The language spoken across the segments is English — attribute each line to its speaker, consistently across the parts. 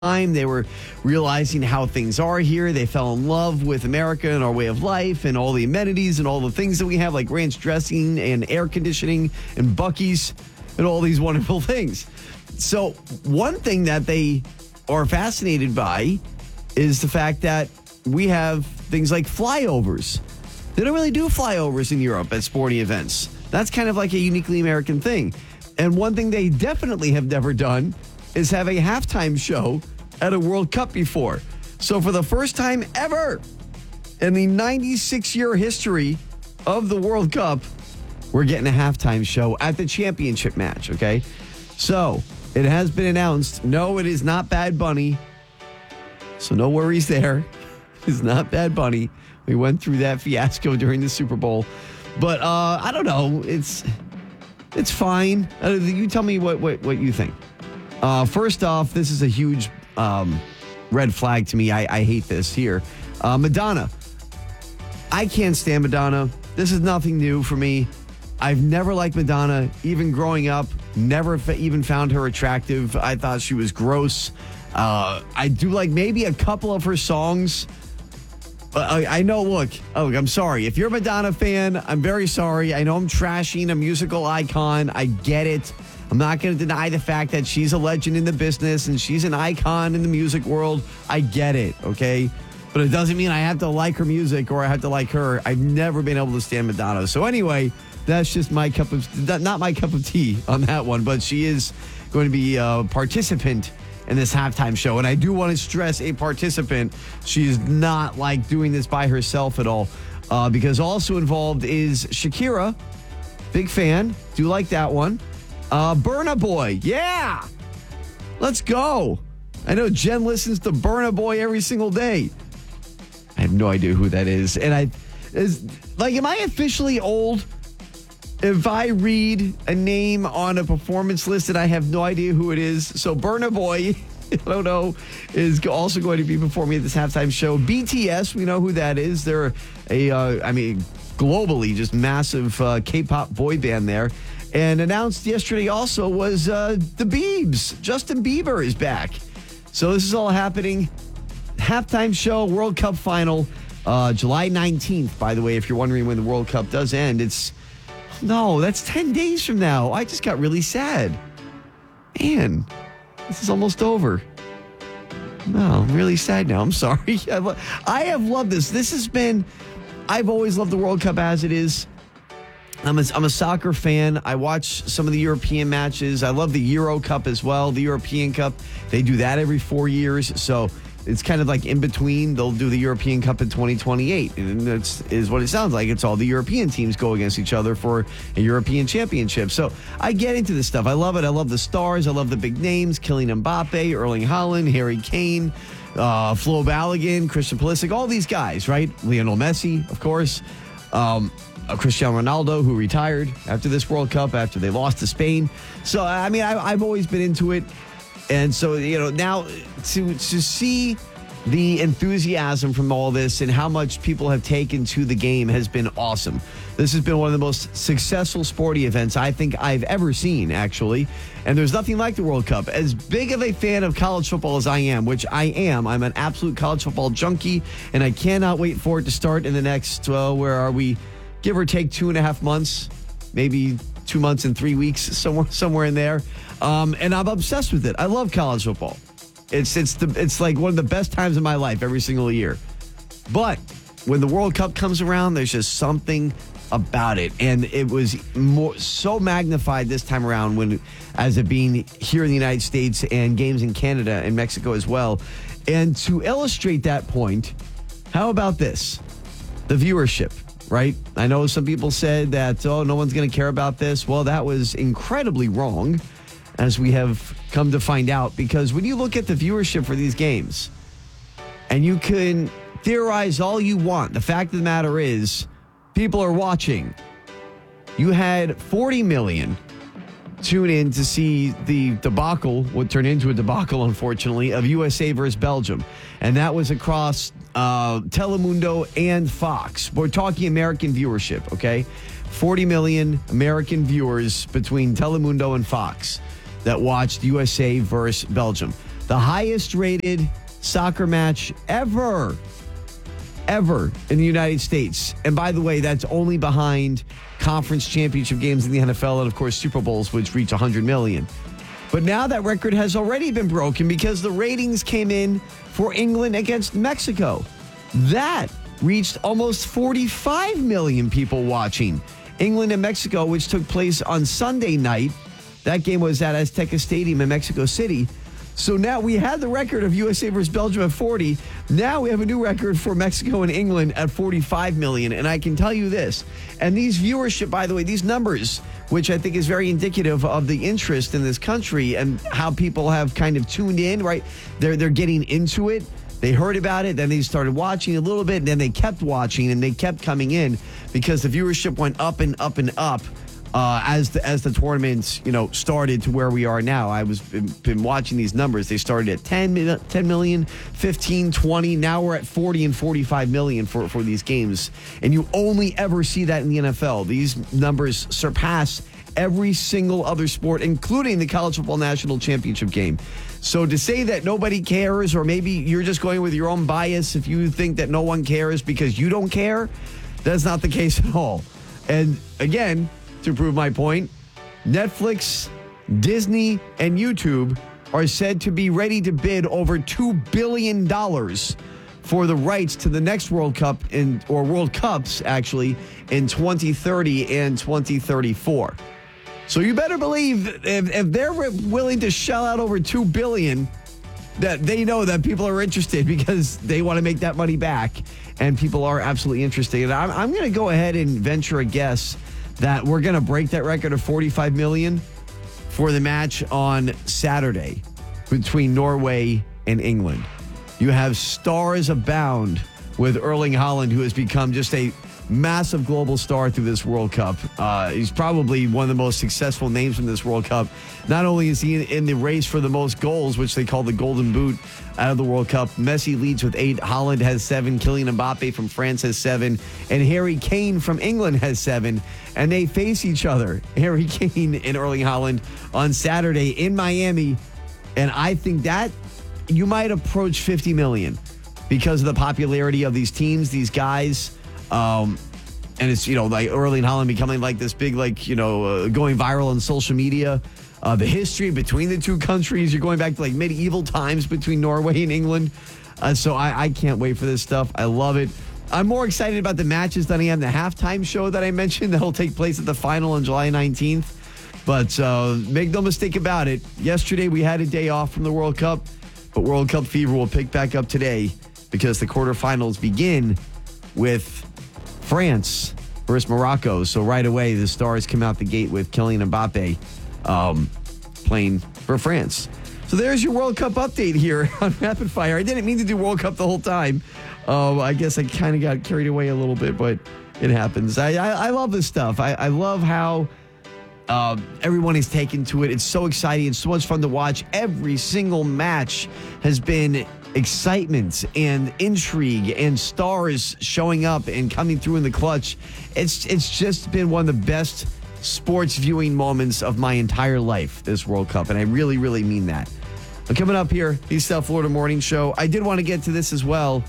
Speaker 1: time. They were realizing how things are here. They fell in love with America and our way of life and all the amenities and all the things that we have, like ranch dressing and air conditioning and Buc-ee's and all these wonderful things. So one thing that they are fascinated by is the fact that we have things like flyovers. They don't really do flyovers in Europe at sporting events. That's kind of like a uniquely American thing. And one thing they definitely have never done is have a halftime show at a World Cup before. So for the first time ever in the 96-year history of the World Cup, we're getting a halftime show at the championship match, okay? So it has been announced. No, it is not Bad Bunny. So no worries there. It's not Bad Bunny. We went through that fiasco during the Super Bowl. But I don't know. It's fine. You tell me what you think. First off, this is a huge red flag to me. I hate this here. Madonna. I can't stand Madonna. This is nothing new for me. I've never liked Madonna, even growing up. Never even found her attractive. I thought she was gross. I do like maybe a couple of her songs. I know, look, I'm sorry. If you're a Madonna fan, I'm very sorry. I know I'm trashing a musical icon. I get it. I'm not going to deny the fact that she's a legend in the business and she's an icon in the music world. I get it, okay? But it doesn't mean I have to like her music or I have to like her. I've never been able to stand Madonna. So anyway, that's just not my cup of tea on that one. But she is going to be a participant in this halftime show. And I do want to stress a participant. She is not like doing this by herself at all. Because also involved is Shakira. Big fan. Do like that one. Burna Boy. Yeah. Let's go. I know Jen listens to Burna Boy every single day. I have no idea who that is. And am I officially old if I read a name on a performance list and I have no idea who it is? So Burna Boy, I don't know, is also going to be performing at this halftime show. BTS, we know who that is. They're globally just massive K-pop boy band there. And announced yesterday also was the Biebs. Justin Bieber is back. So this is all happening. Halftime show, World Cup final, July 19th, by the way, if you're wondering when the World Cup does end. That's 10 days from now. I just got really sad. Man, this is almost over. No, I'm really sad now. I'm sorry. I have loved this. I've always loved the World Cup as it is. I'm a soccer fan. I watch some of the European matches. I love the Euro Cup as well, the European Cup. They do that every 4 years. So it's kind of like in between. They'll do the European Cup in 2028. And is what it sounds like. It's all the European teams go against each other for a European championship. So I get into this stuff. I love it. I love the stars. I love the big names. Kylian Mbappe, Erling Haaland, Harry Kane, Flo Balogun, Christian Pulisic, all these guys, right? Lionel Messi, of course. Cristiano Ronaldo, who retired after this World Cup, after they lost to Spain. So, I mean, I've always been into it. And so, now to see the enthusiasm from all this and how much people have taken to the game has been awesome. This has been one of the most successful sporting events I think I've ever seen, actually. And there's nothing like the World Cup. As big of a fan of college football as I am, which I am, I'm an absolute college football junkie, and I cannot wait for it to start in the next, where are we? Give or take 2.5 months, maybe 2 months and 3 weeks, somewhere in there. And I'm obsessed with it. I love college football. It's like one of the best times of my life every single year. But when the World Cup comes around, there's just something about it. And it was so magnified this time around as it being here in the United States and games in Canada and Mexico as well. And to illustrate that point, how about this? The viewership. Right? I know some people said that, no one's going to care about this. Well, that was incredibly wrong, as we have come to find out, because when you look at the viewership for these games, and you can theorize all you want, the fact of the matter is, people are watching. You had 40 million tune in to see the debacle, what turned into a debacle, unfortunately, of USA versus Belgium. And that was across Telemundo and Fox. We're talking American viewership, okay? 40 million American viewers between Telemundo and Fox that watched USA versus Belgium. the highest rated soccer match ever in the United States. And by the way, that's only behind conference championship games in the NFL and, of course, Super Bowls, which reach 100 million. But now that record has already been broken because the ratings came in for England against Mexico. That reached almost 45 million people watching. England and Mexico, which took place on Sunday night. That game was at Azteca Stadium in Mexico City. So now we had the record of USA versus Belgium at 40. Now we have a new record for Mexico and England at 45 million. And I can tell you this, and these viewership, by the way, these numbers, which I think is very indicative of the interest in this country and how people have kind of tuned in, right? They're getting into it. They heard about it, then they started watching a little bit, and then they kept watching, and they kept coming in because the viewership went up and up and up. As the tournament, started to where we are now. I was been watching these numbers. They started at 10 million, 15, 20. Now we're at 40 and 45 million for these games. And you only ever see that in the NFL. These numbers surpass every single other sport, including the College Football National Championship game. So to say that nobody cares, or maybe you're just going with your own bias if you think that no one cares because you don't care, that's not the case at all. And again, to prove my point, Netflix, Disney, and YouTube are said to be ready to bid over $2 billion for the rights to the next World Cup or World Cups, actually, in 2030 and 2034. So you better believe if they're willing to shell out over $2 billion, that they know that people are interested because they want to make that money back, and people are absolutely interested. And I'm going to go ahead and venture a guess that we're going to break that record of 45 million for the match on Saturday between Norway and England. You have stars abound with Erling Haaland, who has become just a massive global star through this World Cup. He's probably one of the most successful names in this World Cup. Not only is he in the race for the most goals, which they call the Golden Boot out of the World Cup, Messi leads with 8, Haaland has 7, Kylian Mbappe from France has 7, and Harry Kane from England has 7, and they face each other, Harry Kane and Erling Haaland, on Saturday in Miami, and I think that you might approach 50 million because of the popularity of these teams, these guys. And it's, like Erling Haaland becoming like this big, going viral on social media. The history between the two countries, you're going back to like medieval times between Norway and England. So I can't wait for this stuff. I love it. I'm more excited about the matches than I am the halftime show that I mentioned that'll take place at the final on July 19th. But make no mistake about it. Yesterday we had a day off from the World Cup, but World Cup fever will pick back up today because the quarterfinals begin with France versus Morocco. So right away, the Stars come out the gate with Kylian Mbappe playing for France. So there's your World Cup update here on Rapid Fire. I didn't mean to do World Cup the whole time. I guess I kind of got carried away a little bit, but it happens. I love this stuff. I love how everyone is taken to it. It's so exciting. It's so much fun to watch. Every single match has been excitement and intrigue and stars showing up and coming through in the clutch. It's just been one of the best sports viewing moments of my entire life, this World Cup, and I really, really mean that. But coming up here, the South Florida Morning Show, I did want to get to this as well.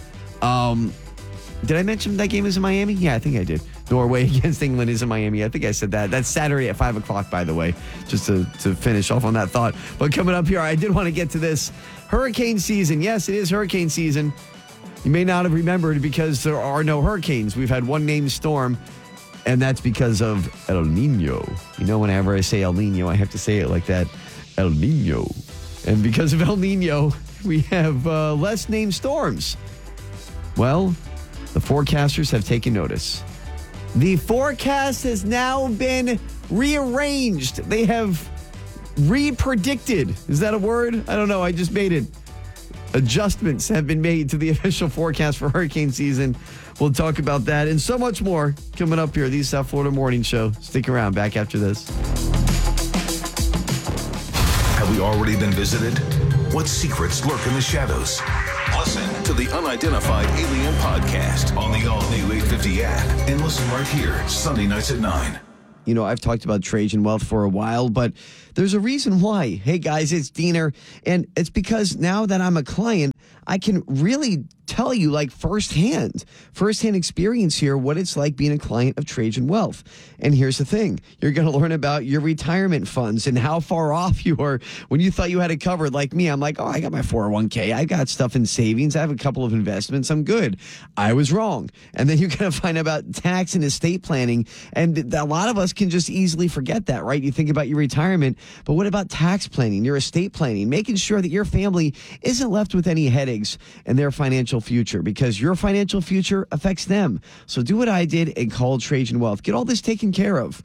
Speaker 1: Did I mention that game is in Miami? Yeah, I think I did. Norway against England is in Miami. I think I said that. That's Saturday at 5 o'clock, by the way, just to finish off on that thought. But coming up here, I did want to get to this. Hurricane season. Yes, it is hurricane season. You may not have remembered because there are no hurricanes. We've had one named storm, and that's because of El Nino. Whenever I say El Nino, I have to say it like that. El Nino. And because of El Nino, we have less named storms. Well, the forecasters have taken notice. The forecast has now been rearranged. They have re-predicted. Is that a word? I don't know. I just made it. Adjustments have been made to the official forecast for hurricane season. We'll talk about that and so much more coming up here. The South Florida Morning Show. Stick around. Back after this.
Speaker 2: Have we already been visited? What secrets lurk in the shadows? Listen to the Unidentified Alien Podcast on the all-new 850 app and listen right here Sunday nights at 9.
Speaker 1: I've talked about Trajan Wealth for a while, but there's a reason why. Hey, guys, it's Diener, and it's because now that I'm a client, I can really tell you like firsthand experience here what it's like being a client of Trajan Wealth. And here's the thing. You're going to learn about your retirement funds and how far off you are when you thought you had it covered. Like me, I'm like, I got my 401k. I got stuff in savings. I have a couple of investments. I'm good. I was wrong. And then you're going to find out about tax and estate planning. And a lot of us can just easily forget that, right? You think about your retirement, but what about tax planning, your estate planning, making sure that your family isn't left with any headaches in their financial future, because your financial future affects them. So do what I did and call Trajan Wealth. Get all this taken care of.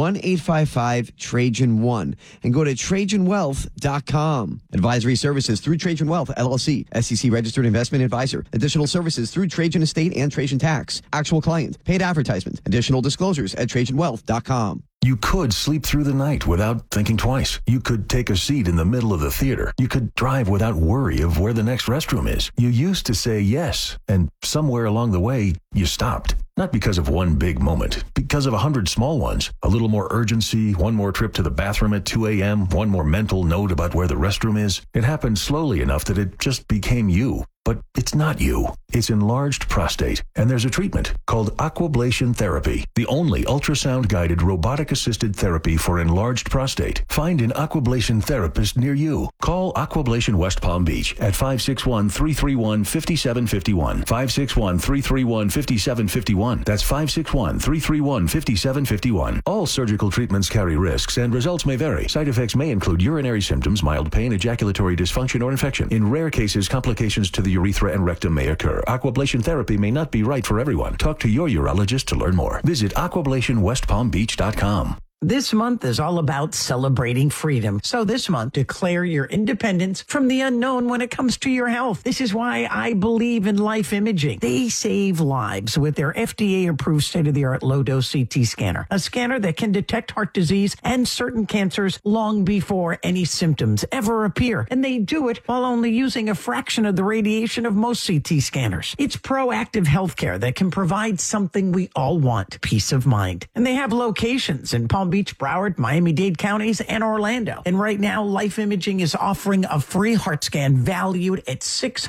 Speaker 1: 1-855-TRAJAN-1 and go to TrajanWealth.com. Advisory services through Trajan Wealth, LLC, SEC registered investment advisor. Additional services through Trajan Estate and Trajan Tax. Actual client. Paid advertisement. Additional disclosures at TrajanWealth.com.
Speaker 2: You could sleep through the night without thinking twice. You could take a seat in the middle of the theater. You could drive without worry of where the next restroom is. You used to say yes, and somewhere along the way, you stopped. Not because of one big moment, because of 100 small ones. A little more urgency, one more trip to the bathroom at 2 a.m., one more mental note about where the restroom is. It happened slowly enough that it just became you. But it's not you. It's enlarged prostate, and there's a treatment called aquablation therapy, the only ultrasound-guided robotic-assisted therapy for enlarged prostate. Find an aquablation therapist near you. Call Aquablation West Palm Beach at 561-331-5751. 561-331-5751. That's 561-331-5751. All surgical treatments carry risks, and results may vary. Side effects may include urinary symptoms, mild pain, ejaculatory dysfunction, or infection. In rare cases, complications to the urethra and rectum may occur. Aquablation therapy may not be right for everyone. Talk to your urologist to learn more. Visit aquablationwestpalmbeach.com.
Speaker 3: This month is all about celebrating freedom. So this month, declare your independence from the unknown when it comes to your health. This is why I believe in Life Imaging. They save lives with their FDA-approved state-of-the-art low-dose CT scanner, a scanner that can detect heart disease and certain cancers long before any symptoms ever appear. And they do it while only using a fraction of the radiation of most CT scanners. It's proactive healthcare that can provide something we all want, peace of mind. And they have locations in Palm Beach, Broward, Miami-Dade counties, and Orlando. And right now, Life Imaging is offering a free heart scan valued at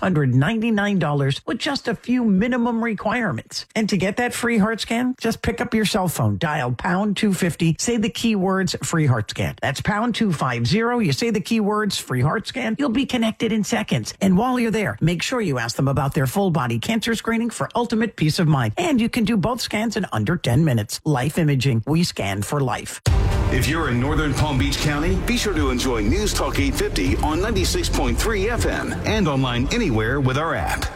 Speaker 3: $699 with just a few minimum requirements. And to get that free heart scan, just pick up your cell phone, dial pound 250, say the keywords free heart scan. That's pound 250. You say the keywords free heart scan, you'll be connected in seconds. And while you're there, make sure you ask them about their full body cancer screening for ultimate peace of mind. And you can do both scans in under 10 minutes. Life Imaging, we scan for life.
Speaker 2: If you're in northern Palm Beach County, be sure to enjoy News Talk 850 on 96.3 FM and online anywhere with our app.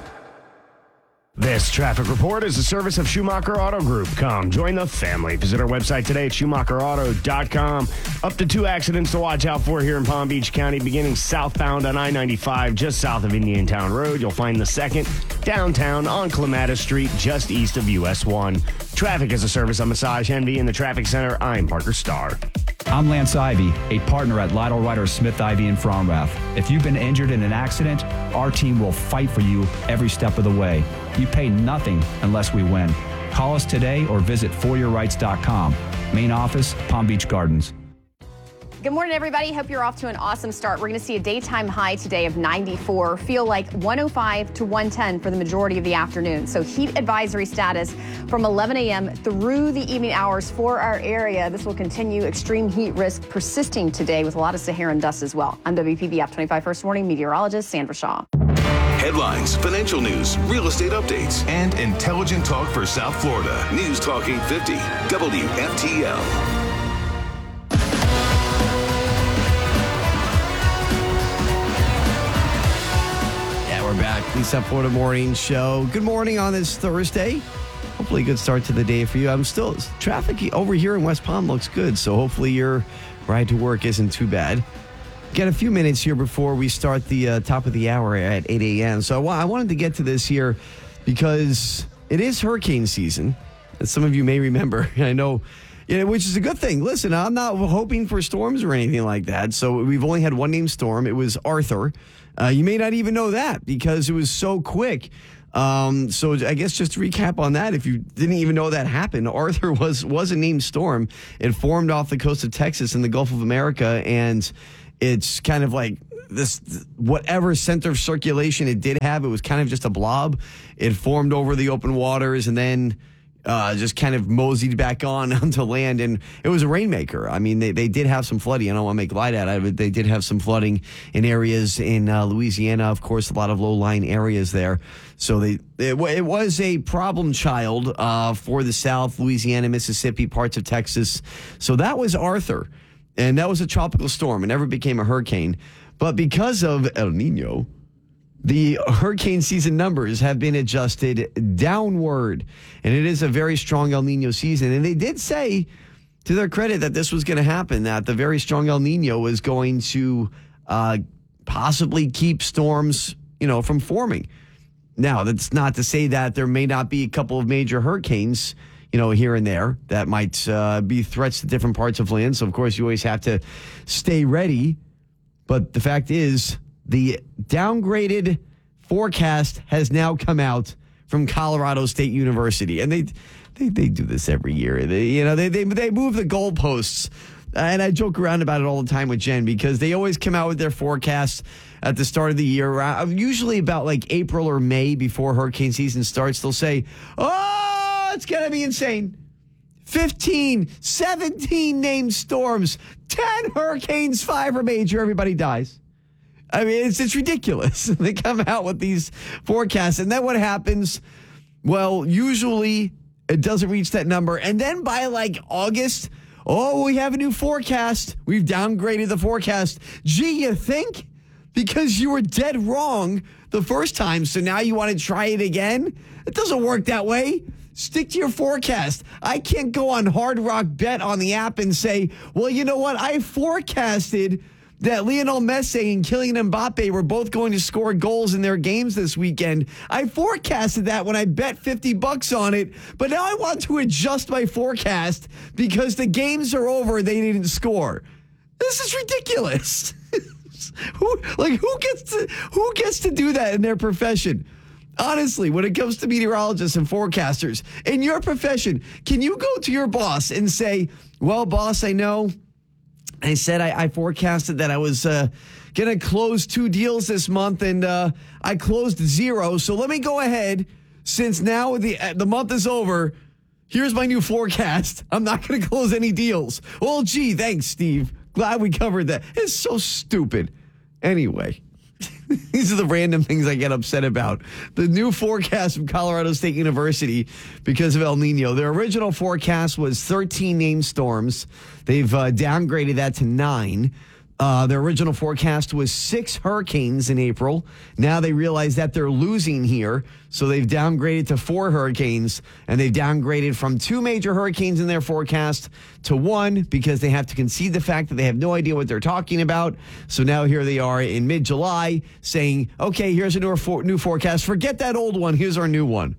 Speaker 4: This traffic report is a service of Schumacher Auto Group. Come, join the family. Visit our website today at SchumacherAuto.com. Up to 2 accidents to watch out for here in Palm Beach County, beginning southbound on I-95, just south of Indiantown Road. You'll find the second downtown on Clematis Street, just east of US 1. Traffic is a service of Massage Envy in the Traffic Center. I'm Parker Starr.
Speaker 5: I'm Lance Ivy, a partner at Lytle Ryder Smith Ivy in Fromrath. If you've been injured in an accident, our team will fight for you every step of the way. You pay nothing unless we win. Call us today or visit foryourrights.com. Main office, Palm Beach Gardens.
Speaker 6: Good morning, everybody. Hope you're off to an awesome start. We're going to see a daytime high today of 94, feel like 105 to 110 for the majority of the afternoon. So heat advisory status from 11 a.m. through the evening hours for our area. This will continue. Extreme heat risk persisting today with a lot of Saharan dust as well. I'm WPB App 25 First Warning meteorologist Sandra Shaw.
Speaker 2: Headlines, financial news, real estate updates, and intelligent talk for South Florida. News Talk 850, WFTL.
Speaker 1: We're back. The South Florida Morning Show. Good morning on this Thursday. Hopefully a good start to the day for you. Traffic over here in West Palm looks good, so hopefully your ride to work isn't too bad. Got a few minutes here before we start the top of the hour at 8 a.m. So I wanted to get to this here because it is hurricane season, as some of you may remember. I know, which is a good thing. Listen, I'm not hoping for storms or anything like that. So we've only had one named storm. It was Arthur. You may not even know that because it was so quick. So I guess just to recap on that, if you didn't even know that happened, Arthur was a named storm. It formed off the coast of Texas in the Gulf of America, and it's kind of like this, whatever center of circulation it did have, it was kind of just a blob. It formed over the open waters and then just kind of moseyed back on onto land, and it was a rainmaker. I mean, they did have some flooding. I don't want to make light out of it. They did have some flooding in areas in Louisiana, of course, a lot of low-lying areas there. So it was a problem child for the South, Louisiana, Mississippi, parts of Texas. So that was Arthur, and that was a tropical storm. It never became a hurricane. But because of El Nino, the hurricane season numbers have been adjusted downward, and it is a very strong El Nino season. And they did say, to their credit, that this was going to happen, that the very strong El Nino is going to possibly keep storms, from forming. Now, that's not to say that there may not be a couple of major hurricanes, here and there that might be threats to different parts of land. So, of course, you always have to stay ready. But the fact is, the downgraded forecast has now come out from Colorado State University, and they do this every year. They move the goalposts, and I joke around about it all the time with Jen because they always come out with their forecasts at the start of the year, usually about like April or May before hurricane season starts. They'll say, "Oh, it's gonna be insane." 15, 17 named storms, 10 hurricanes, 5 are major, everybody dies. I mean, it's ridiculous. They come out with these forecasts, and then what happens? Well, usually it doesn't reach that number. And then by like August, we have a new forecast. We've downgraded the forecast. Gee, you think? Because you were dead wrong the first time, so now you want to try it again? It doesn't work that way. Stick to your forecast. I can't go on Hard Rock Bet on the app and say, well, you know what? I forecasted that Lionel Messi and Kylian Mbappe were both going to score goals in their games this weekend. I forecasted that when I bet $50 on it, but now I want to adjust my forecast because the games are over, they didn't score. This is ridiculous. Who gets to do that in their profession? Honestly, when it comes to meteorologists and forecasters, in your profession, can you go to your boss and say, well, boss, I know I said I forecasted that I was going to close 2 deals this month, and I closed 0. So let me go ahead, since now the month is over, here's my new forecast. I'm not going to close any deals. Well, gee, thanks, Steve. Glad we covered that. It's so stupid. Anyway. These are the random things I get upset about. The new forecast from Colorado State University because of El Nino. Their original forecast was 13 named storms. They've downgraded that to 9. Their original forecast was 6 hurricanes in April. Now they realize that they're losing here, so they've downgraded to 4 hurricanes, and they've downgraded from 2 major hurricanes in their forecast to 1 because they have to concede the fact that they have no idea what they're talking about. So now here they are in mid-July saying, okay, here's a new forecast. Forget that old one. Here's our new one.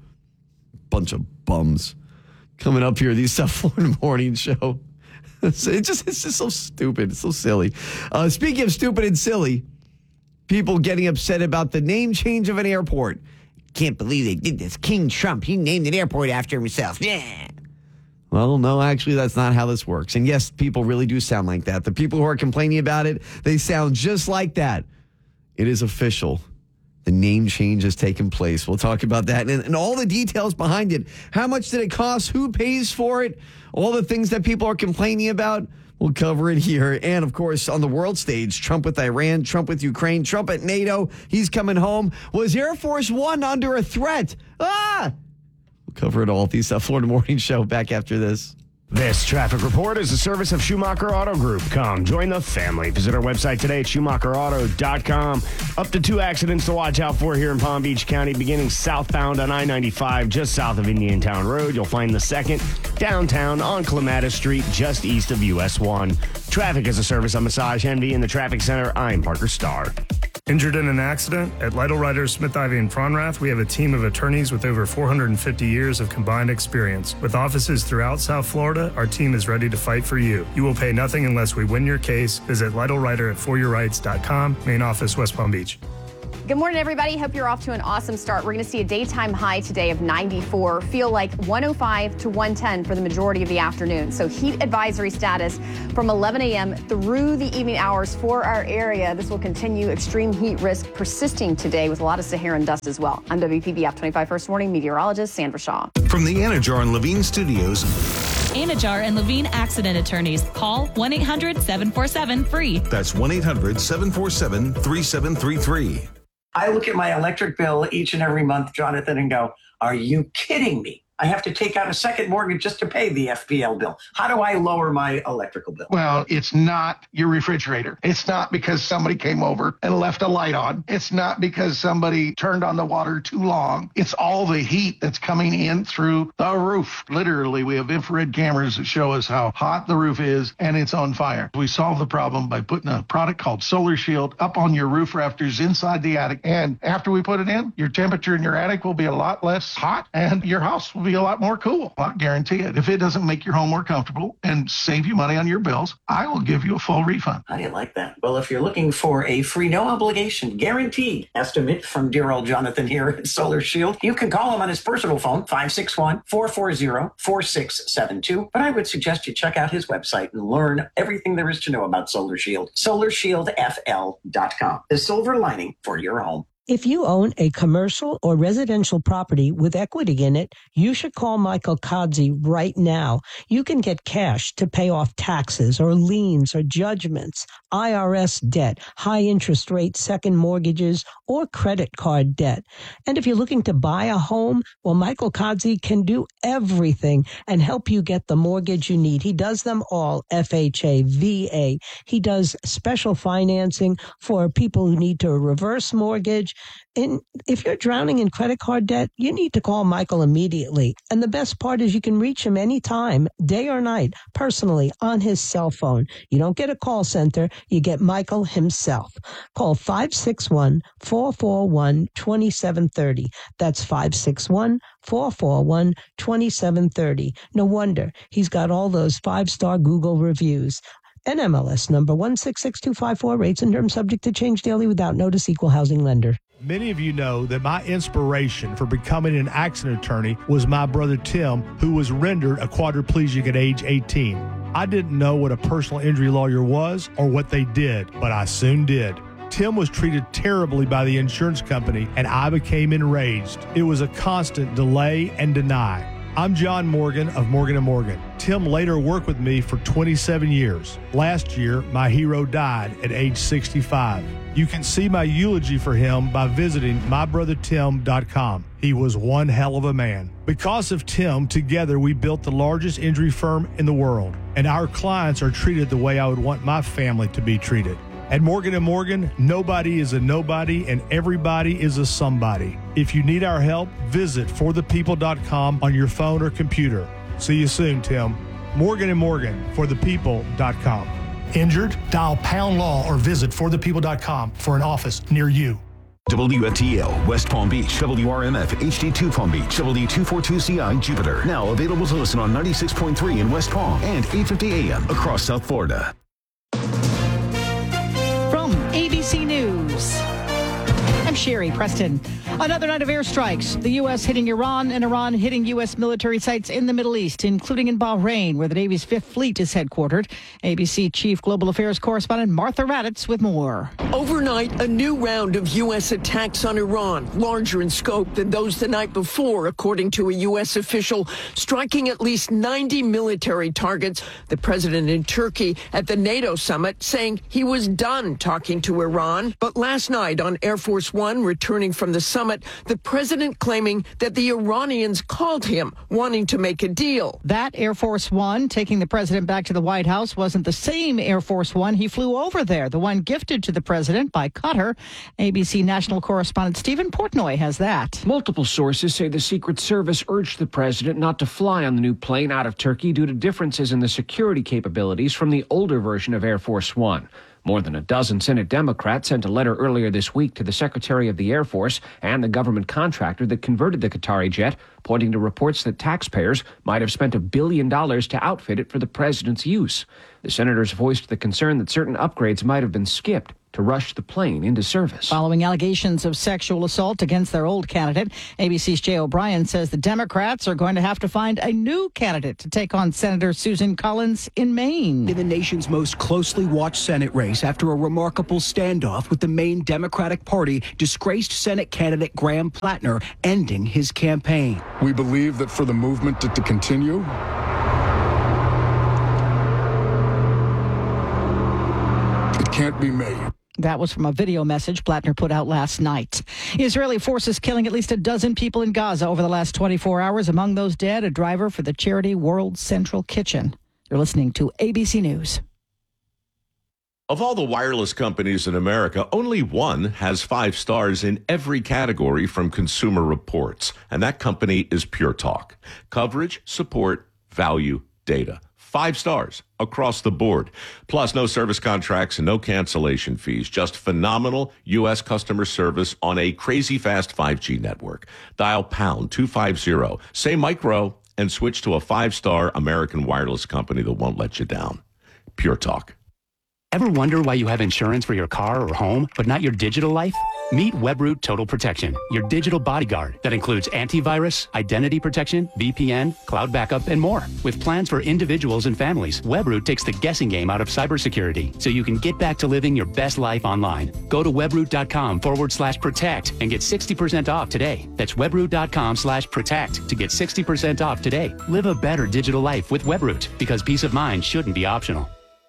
Speaker 1: Bunch of bums coming up here, the South Florida Morning Show. It's just so stupid. It's so silly. Speaking of stupid and silly, people getting upset about the name change of an airport. Can't believe they did this. King Trump, he named an airport after himself. Yeah. Well, no, actually, that's not how this works. And yes, people really do sound like that. The people who are complaining about it, they sound just like that. It is official. The name change has taken place. We'll talk about that and all the details behind it. How much did it cost? Who pays for it? All the things that people are complaining about. We'll cover it here. And, of course, on the world stage, Trump with Iran, Trump with Ukraine, Trump at NATO. He's coming home. Was Air Force One under a threat? We'll cover it all at the South Florida Morning Show. Back after this.
Speaker 4: This traffic report is a service of Schumacher Auto Group. Come join the family. Visit our website today at SchumacherAuto.com. Up to 2 accidents to watch out for here in Palm Beach County, beginning southbound on I-95, just south of Indiantown Road. You'll find the second downtown on Clematis Street, just east of US 1. Traffic is a service of Massage Envy in the Traffic Center. I'm Parker Starr.
Speaker 7: Injured in an accident? At Lytle Ryder, Smith, Ivy, and Fronrath, we have a team of attorneys with over 450 years of combined experience. With offices throughout South Florida, our team is ready to fight for you. You will pay nothing unless we win your case. Visit Lytle Ryder at foryourrights.com, main office, West Palm Beach.
Speaker 6: Good morning, everybody. Hope you're off to an awesome start. We're going to see a daytime high today of 94. Feel like 105 to 110 for the majority of the afternoon. So heat advisory status from 11 a.m. through the evening hours for our area. This will continue. Extreme heat risk persisting today with a lot of Saharan dust as well. I'm WPB App 25 First Warning meteorologist Sandra Shaw.
Speaker 8: From the Anajar and Levine Studios.
Speaker 9: Anajar and Levine Accident Attorneys. Call 1-800-747-FREE.
Speaker 8: That's 1-800-747-3733.
Speaker 10: I look at my electric bill each and every month, Jonathan, and go, are you kidding me? I have to take out a second mortgage just to pay the FPL bill. How do I lower my electrical bill?
Speaker 11: Well, it's not your refrigerator. It's not because somebody came over and left a light on. It's not because somebody turned on the water too long. It's all the heat that's coming in through the roof. Literally, we have infrared cameras that show us how hot the roof is and it's on fire. We solve the problem by putting a product called Solar Shield up on your roof rafters inside the attic. And after we put it in, your temperature in your attic will be a lot less hot and your house will be a lot more cool. I guarantee it. If it doesn't make your home more comfortable and save you money on your bills, I will give you a full refund.
Speaker 10: How do you like that? Well, if you're looking for a free, no obligation, guaranteed estimate from dear old Jonathan here at Solar Shield, you can call him on his personal phone, 561-440-4672. But I would suggest you check out his website and learn everything there is to know about Solar Shield. SolarShieldFL.com. The silver lining for your home.
Speaker 12: If you own a commercial or residential property with equity in it, you should call Michael Kodzie right now. You can get cash to pay off taxes or liens or judgments, IRS debt, high interest rate second mortgages, or credit card debt. And if you're looking to buy a home, well, Michael Kodzie can do everything and help you get the mortgage you need. He does them all, FHA, VA. He does special financing for people who need to reverse mortgage. And if you're drowning in credit card debt, you need to call Michael immediately. And the best part is you can reach him anytime, day or night, personally on his cell phone. You don't get a call center. You get Michael himself. Call 561-441-2730. That's 561-441-2730. No wonder he's got all those 5-star Google reviews. NMLS number 166254, rates and terms subject to change daily without notice, equal housing lender.
Speaker 13: Many of you know that my inspiration for becoming an accident attorney was my brother Tim, who was rendered a quadriplegic at age 18. I didn't know what a personal injury lawyer was or what they did, but I soon did. Tim was treated terribly by the insurance company, and I became enraged. It was a constant delay and deny. I'm John Morgan of Morgan & Morgan. Tim later worked with me for 27 years. Last year, my hero died at age 65. You can see my eulogy for him by visiting mybrothertim.com. He was one hell of a man. Because of Tim, together we built the largest injury firm in the world, and our clients are treated the way I would want my family to be treated. At Morgan & Morgan, nobody is a nobody and everybody is a somebody. If you need our help, visit forthepeople.com on your phone or computer. See you soon, Tim. Morgan & Morgan, forthepeople.com.
Speaker 14: Injured? Dial pound law or visit forthepeople.com for an office near you.
Speaker 2: WFTL, West Palm Beach, WRMF, HD2 Palm Beach, WD242CI, Jupiter. Now available to listen on 96.3 in West Palm and 850 AM across South Florida.
Speaker 15: From ABC News, I'm Sherry Preston. Another night of airstrikes. The U.S. hitting Iran and Iran hitting U.S. military sites in the Middle East, including in Bahrain, where the Navy's 5th Fleet is headquartered. ABC Chief Global Affairs Correspondent Martha Raddatz with more.
Speaker 16: Overnight, a new round of U.S. attacks on Iran, larger in scope than those the night before, according to a U.S. official, striking at least 90 military targets. The president in Turkey at the NATO summit saying he was done talking to Iran. But last night on Air Force One, returning from the summit, the president claiming that the Iranians called him, wanting to make a deal.
Speaker 15: That Air Force One taking the president back to the White House wasn't the same Air Force One he flew over there, the one gifted to the president by Qatar. ABC national correspondent Stephen Portnoy has that.
Speaker 17: Multiple sources say the Secret Service urged the president not to fly on the new plane out of Turkey due to differences in the security capabilities from the older version of Air Force One. More than a dozen Senate Democrats sent a letter earlier this week to the Secretary of the Air Force and the government contractor that converted the Qatari jet, pointing to reports that taxpayers might have spent $1 billion to outfit it for the president's use. The senators voiced the concern that certain upgrades might have been skipped. to rush the plane into service.
Speaker 15: Following allegations of sexual assault against their old candidate, ABC's Jay O'Brien says the Democrats are going to have to find a new candidate to take on Senator Susan Collins in Maine.
Speaker 18: In the nation's most closely watched Senate race, after a remarkable standoff with the Maine Democratic Party, disgraced Senate candidate Graham Plattner ending his campaign.
Speaker 19: We believe that for the movement to continue, it can't be made.
Speaker 15: That was from a video message Plattner put out last night. Israeli forces killing at least a dozen people in Gaza over the last 24 hours. Among those dead, a driver for the charity World Central Kitchen. You're listening to ABC News.
Speaker 20: Of all the wireless companies in America, only one has 5 stars in every category from Consumer Reports, and that company is Pure Talk. Coverage, support, value, data. 5 stars across the board. Plus, no service contracts and no cancellation fees. Just phenomenal U.S. customer service on a crazy fast 5G network. Dial pound 250, say micro, and switch to a 5-star American wireless company that won't let you down. Pure Talk.
Speaker 21: Ever wonder why you have insurance for your car or home, but not your digital life? Meet Webroot Total Protection, your digital bodyguard that includes antivirus, identity protection, VPN, cloud backup, and more. With plans for individuals and families, Webroot takes the guessing game out of cybersecurity so you can get back to living your best life online. Go to webroot.com/protect and get 60% off today. That's webroot.com/protect to get 60% off today. Live a better digital life with Webroot, because peace of mind shouldn't be optional.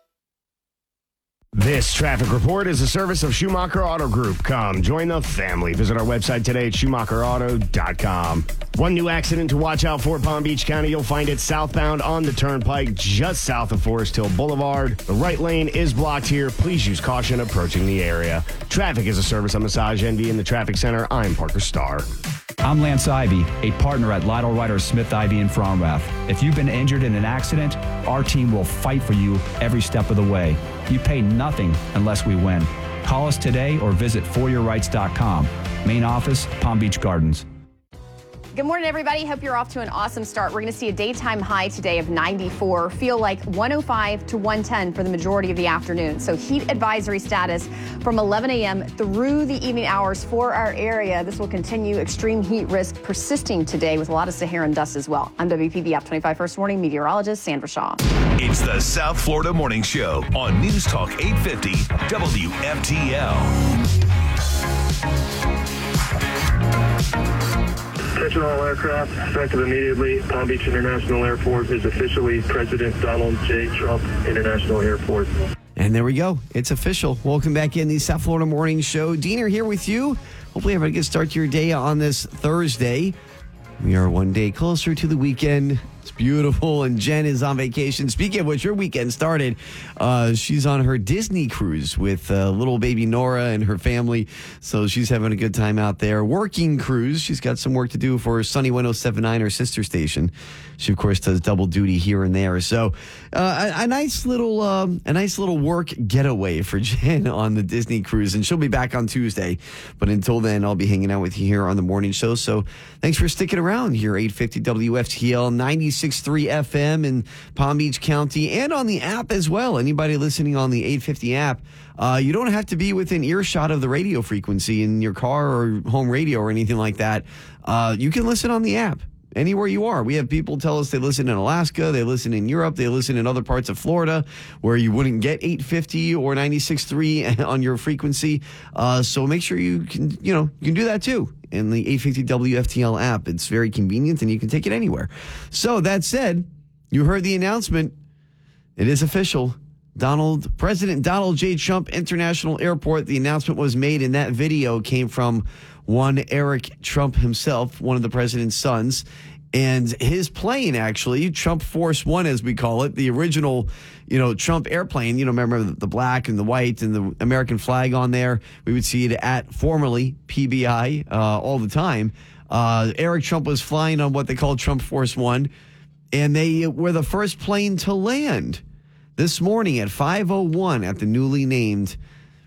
Speaker 4: This traffic report is a service of Schumacher Auto Group. Come join the family. Visit our website today at SchumacherAuto.com. One new accident to watch out for, Palm Beach County. You'll find it southbound on the Turnpike, just south of Forest Hill Boulevard. The right lane is blocked here. Please use caution approaching the area. Traffic is a service of Massage Envy in the Traffic Center. I'm Parker Starr.
Speaker 5: I'm Lance Ivy, a partner at Lytle Ryder Smith Ivy in Fromrath. If you've been injured in an accident, our team will fight for you every step of the way. You pay nothing unless we win. Call us today or visit foryourrights.com. Main office, Palm Beach Gardens.
Speaker 6: Good morning, everybody. Hope you're off to an awesome start. We're going to see a daytime high today of 94. Feel like 105 to 110 for the majority of the afternoon. So heat advisory status from 11 a.m. through the evening hours for our area. This will continue. Extreme heat risk persisting today with a lot of Saharan dust as well. I'm WPB App 25 First Warning meteorologist Sandra Shaw.
Speaker 22: It's the South Florida Morning Show on News Talk 850 WFTL.
Speaker 23: Attention all aircraft, effective immediately. Palm Beach International Airport is officially President Donald J. Trump International Airport.
Speaker 1: And there we go. It's official. Welcome back in the South Florida Morning Show. Diener here with you. Hopefully having a good start to your day on this Thursday. We are one day closer to the weekend. It's beautiful, and Jen is on vacation. Speaking of which, your weekend started. She's on her Disney cruise with little baby Nora and her family, so she's having a good time out there. Working cruise. She's got some work to do for Sunny 107.9, her sister station. She, of course, does double duty here and there. So a nice little work getaway for Jen on the Disney cruise, and she'll be back on Tuesday. But until then, I'll be hanging out with you here on the morning show. So thanks for sticking around here. 850 WFTL 96.3 FM in Palm Beach County, and on the app as well. Anybody listening on the 850 app, you don't have to be within earshot of the radio frequency in your car or home radio or anything like that. You can listen on the app anywhere you are. We have people tell us they listen in Alaska, they listen in Europe, they listen in other parts of Florida where you wouldn't get 850 or 96.3 on your frequency. So make sure you can do that too in the 850 WFTL app. It's very convenient and you can take it anywhere. So that said, you heard the announcement. It is official. President Donald J. Trump International Airport. The announcement was made, and that video came from one Eric Trump himself, one of the president's sons. And his plane, actually, Trump Force One, as we call it, the original, Trump airplane, remember the black and the white and the American flag on there. We would see it at formerly PBI all the time. Eric Trump was flying on what they call Trump Force One, and they were the first plane to land this morning at 5:01 at the newly named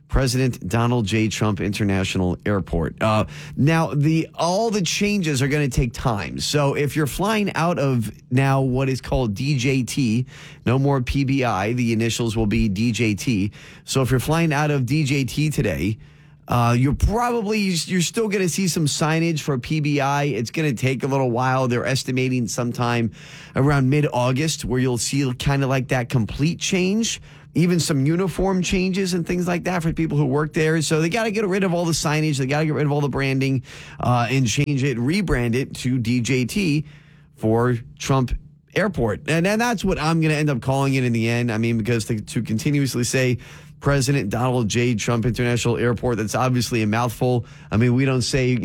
Speaker 1: President Donald J. Trump International Airport. Now, all the changes are going to take time. So if you're flying out of now what is called DJT, no more PBI, the initials will be DJT. So if you're flying out of DJT today, you're still going to see some signage for PBI. It's going to take a little while. They're estimating sometime around mid-August where you'll see kind of like that complete change. Even some uniform changes and things like that for people who work there. So they got to get rid of all the signage. They got to get rid of all the branding and change it, rebrand it to DJT for Trump Airport. And that's what I'm going to end up calling it in the end. I mean, because to continuously say President Donald J. Trump International Airport, that's obviously a mouthful. I mean, we don't say,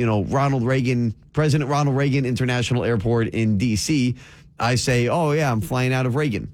Speaker 1: President Ronald Reagan International Airport in D.C. I say, oh, yeah, I'm flying out of Reagan.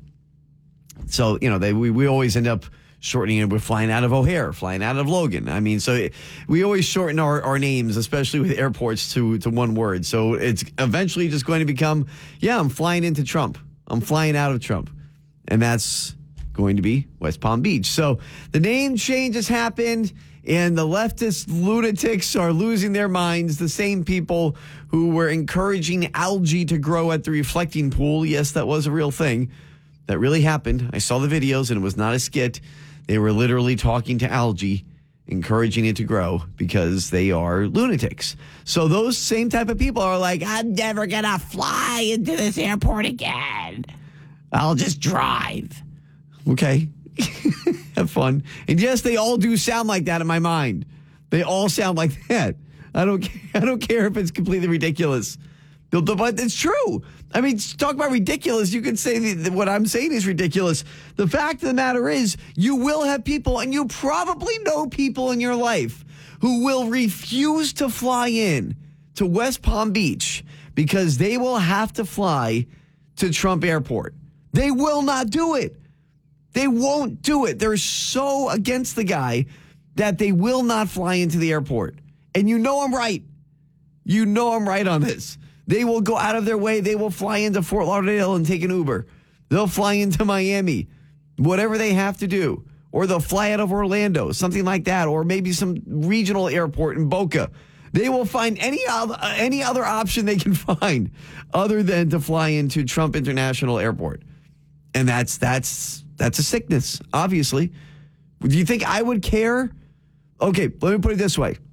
Speaker 1: So, we always end up shortening it with flying out of O'Hare, flying out of Logan. I mean, so we always shorten our names, especially with airports, to one word. So it's eventually just going to become, I'm flying into Trump. I'm flying out of Trump. And that's going to be West Palm Beach. So the name change has happened, and the leftist lunatics are losing their minds. The same people who were encouraging algae to grow at the reflecting pool. Yes, that was a real thing. That really happened. I saw the videos, and it was not a skit. They were literally talking to algae, encouraging it to grow because they are lunatics. So those same type of people are like, I'm never going to fly into this airport again. I'll just drive. Okay. Have fun. And yes, they all do sound like that in my mind. They all sound like that. I don't care if it's completely ridiculous. But it's true. I mean, talk about ridiculous. You could say that what I'm saying is ridiculous. The fact of the matter is, you will have people, and you probably know people in your life who will refuse to fly in to West Palm Beach because they will have to fly to Trump Airport. They will not do it. They won't do it. They're so against the guy that they will not fly into the airport. And you know I'm right. You know I'm right on this. They will go out of their way. They will fly into Fort Lauderdale and take an Uber. They'll fly into Miami, whatever they have to do. Or they'll fly out of Orlando, something like that. Or maybe some regional airport in Boca. They will find any other option they can find other than to fly into Trump International Airport. And that's a sickness, obviously. Do you think I would care? Okay, let me put it this way.